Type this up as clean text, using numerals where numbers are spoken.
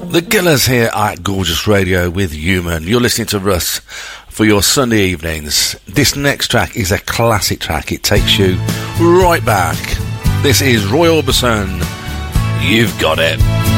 The Gillers here at Gorgeous Radio with Human. You're listening to Russ for your Sunday evenings. This next track is a classic track. It takes you right back. This is Roy Orbison. You've Got It.